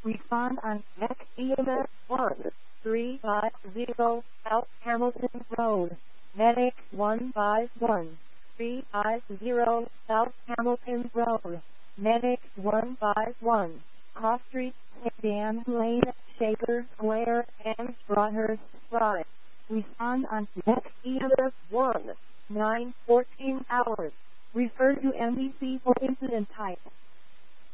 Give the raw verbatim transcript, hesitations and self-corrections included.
Respond on X E M S one three five zero South Hamilton Road. Medic one five one three five zero South Hamilton Road. Medic one five one Cross Street, Dan Lane, Shaker Square, and Broadhurst Drive. Respond on X E M S one nine fourteen hours. Refer to N B C for incident type.